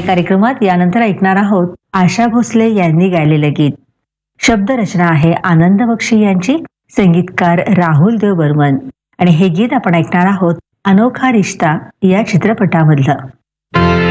कार्यक्रमात यानंतर ऐकणार आहोत आशा भोसले यांनी गायलेलं गीत. शब्दरचना आहे आनंद बक्षी यांची, संगीतकार राहुल देव बर्मन. आणि हे गीत आपण ऐकणार आहोत अनोखा रिश्ता या चित्रपटामधलं.